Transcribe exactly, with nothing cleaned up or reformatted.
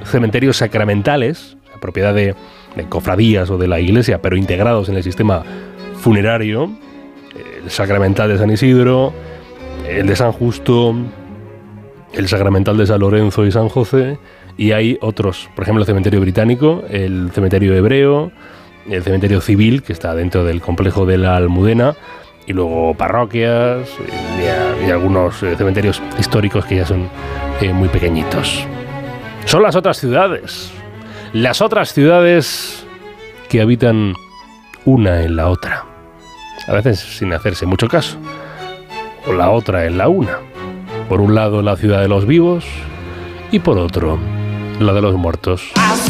cementerios sacramentales, propiedad de, de cofradías o de la iglesia, pero integrados en el sistema funerario, el sacramental de San Isidro, el de San Justo, el sacramental de San Lorenzo y San José, y hay otros, por ejemplo el cementerio británico, el cementerio hebreo, el cementerio civil, que está dentro del complejo de la Almudena, y luego parroquias y, y algunos eh, cementerios históricos que ya son eh, muy pequeñitos. Son las otras ciudades, las otras ciudades que habitan una en la otra, a veces sin hacerse mucho caso, o la otra en la una. Por un lado la ciudad de los vivos y por otro la de los muertos.